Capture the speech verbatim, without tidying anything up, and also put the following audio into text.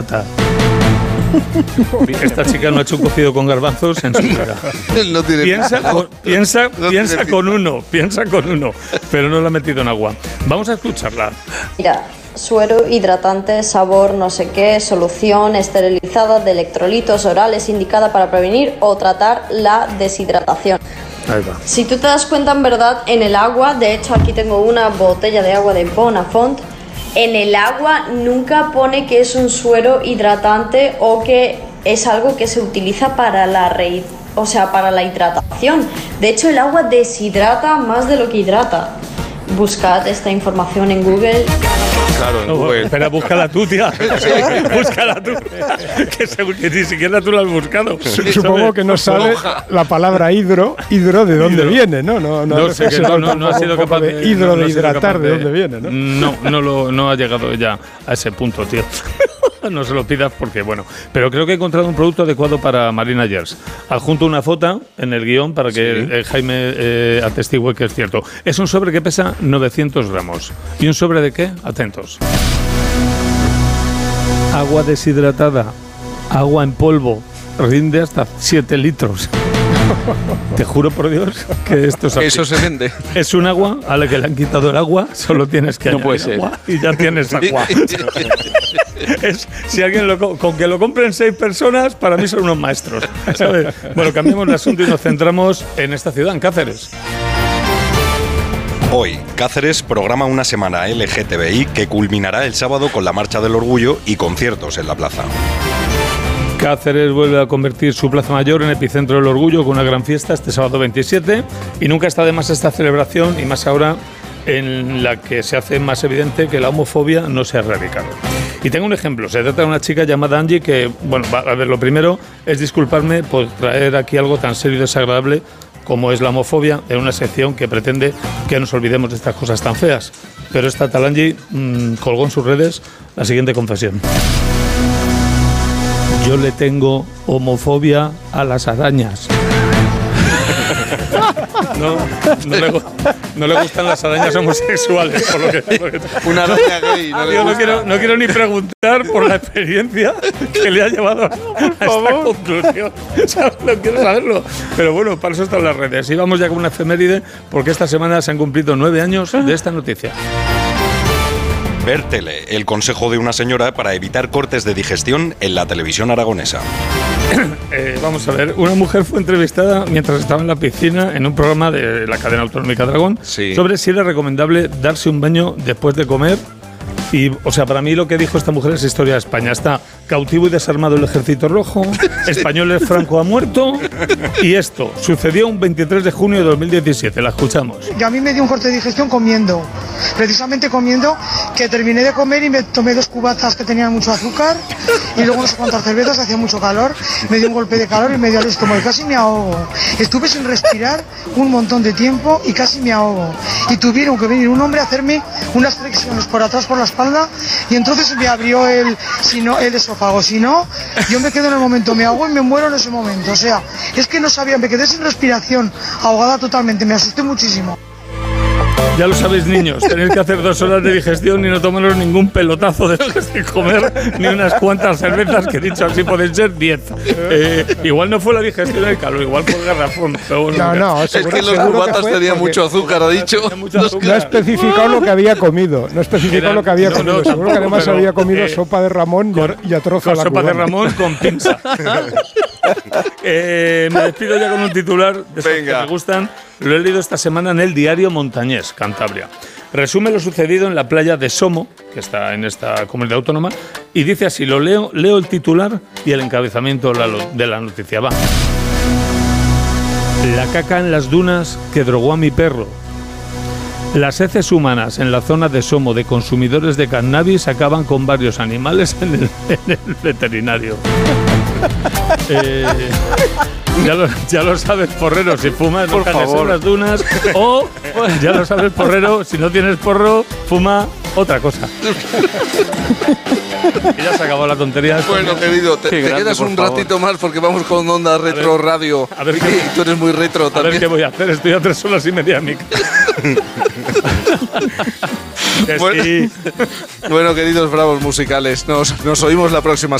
deshidrata. Esta chica no ha hecho un cocido con garbanzos en su vida. No tiene piensa con, piensa, no piensa tiene con uno, piensa con uno, pero no lo ha metido en agua. Vamos a escucharla. Mira, suero, hidratante, sabor, no sé qué, solución esterilizada de electrolitos orales indicada para prevenir o tratar la deshidratación. Ahí va. Si tú te das cuenta, en verdad, en el agua, de hecho aquí tengo una botella de agua de Bonafont, en el agua nunca pone que es un suero hidratante o que es algo que se utiliza para la re, o sea, para la hidratación. De hecho, el agua deshidrata más de lo que hidrata. Buscad esta información en Google. Claro, en No, Google. espera, búscala tú, tía. Búscala tú. Que, seguro que ni siquiera tú la has buscado. Supongo ¿sabes? que no sale la palabra hidro, hidro de dónde Hidro. viene, ¿no? No, no, No sé, que no, no, no ha sido capaz de... hidro no, no de ha sido hidratar capaz de dónde viene, ¿no? No, no, lo, no ha llegado ya a ese punto, tío. No se lo pidas porque, bueno. Pero creo que he encontrado un producto adecuado para Marina Gers. Adjunto una foto en el guión para que Sí. eh, Jaime eh, atestigue que es cierto. Es un sobre que pesa novecientos gramos. ¿Y un sobre de qué? Atentos. Agua deshidratada, agua en polvo, rinde hasta siete litros. Te juro por Dios que esto es así. Eso se vende. Es un agua a la que le han quitado el agua, solo tienes que No añadir puede ser. agua y ya tienes agua. Es, si alguien lo, co- con que lo compren seis personas, para mí son unos maestros, ¿sabes? Bueno, cambiamos de asunto y nos centramos en esta ciudad, en Cáceres. Hoy, Cáceres programa una semana L G T B I que culminará el sábado con la Marcha del Orgullo y conciertos en la plaza. Cáceres vuelve a convertir su Plaza Mayor en epicentro del orgullo con una gran fiesta este sábado veintisiete y nunca está de más esta celebración y más ahora en la que se hace más evidente que la homofobia no se ha erradicado. Y tengo un ejemplo, se trata de una chica llamada Angie que, bueno, va, a ver, lo primero es disculparme por traer aquí algo tan serio y desagradable como es la homofobia en una sección que pretende que nos olvidemos de estas cosas tan feas. Pero esta tal Angie mmm, colgó en sus redes la siguiente confesión. Yo le tengo homofobia a las arañas. No, no, le, gu- no le gustan las arañas homosexuales, por lo que, por lo que- Una araña gay. No le Yo no gusta. quiero, no quiero ni preguntar por la experiencia que le ha llevado a, a esta conclusión. ¿Sabes? No quiero saberlo. Pero bueno, para eso están las redes. Y vamos ya con una efeméride, porque esta semana se han cumplido nueve años de esta noticia. Ver tele, el consejo de una señora para evitar cortes de digestión en la televisión aragonesa. Eh, vamos a ver, una mujer fue entrevistada mientras estaba en la piscina en un programa de la cadena autonómica Dragón Sí. sobre si era recomendable darse un baño después de comer. Y, o sea, para mí lo que dijo esta mujer es historia de España. Está cautivo y desarmado el Ejército Rojo, españoles Franco ha muerto, y esto sucedió un veintitrés de junio de dos mil diecisiete. La escuchamos. Y a mí me dio un corte de digestión comiendo, precisamente comiendo, que terminé de comer y me tomé dos cubatas que tenían mucho azúcar y luego no sé cuántas cervezas, hacía mucho calor, me dio un golpe de calor y me dio al estómago y casi me ahogo. Estuve sin respirar un montón de tiempo y casi me ahogo. Y tuvieron que venir un hombre a hacerme unas flexiones por atrás por la espalda y entonces me abrió el, si no, el esófago. Si no, yo me quedo en el momento, me ahogo y me muero en ese momento. O sea, es que no sabía, me quedé sin respiración, ahogada totalmente, me asusté muchísimo. Ya lo sabéis, niños, tenéis que hacer dos horas de digestión y no tomaros ningún pelotazo después de comer, ni unas cuantas cervezas, que dicho así pueden ser diez. Eh, igual no fue la digestión del calor, igual fue el garrafón. Pero bueno, No, no, Es seguro, que los seguro cubatas fue tenían porque mucho azúcar, ha dicho. Tenía mucho No azúcar. ha especificado lo que había comido. No ha especificado Era- lo que había no, comido. no, Seguro que tampoco, además pero, había comido eh, sopa de Ramón y a- y a trozo a Con la sopa de cubana. Ramón con pinza. eh, me despido ya con un titular de esos que Venga. me gustan. Lo he leído esta semana en el diario Montañés, Cantabria. Resume lo sucedido en la playa de Somo, que está en esta comunidad autónoma, y dice así, lo leo, leo el titular y el encabezamiento de la, lo- de la noticia. Va. La caca en las dunas que drogó a mi perro. Las heces humanas en la zona de Somo de consumidores de cannabis acaban con varios animales en el, en el veterinario. Eh, ya, lo, ya lo sabes, porrero, si fumas no Por cagues favor. en las dunas. O, ya lo sabes, porrero, si no tienes porro, fuma otra cosa. Y ya se acabó la tontería. Bueno, querido, te, Qué te grande, quedas por un favor. ratito más porque vamos con Onda Retro ver, Radio. a ver y qué- tú eres muy retro A ver también. qué voy a hacer, estoy a tres horas y media en mi casa. Que Bueno. sí. Bueno, queridos bravos musicales, nos, nos oímos la próxima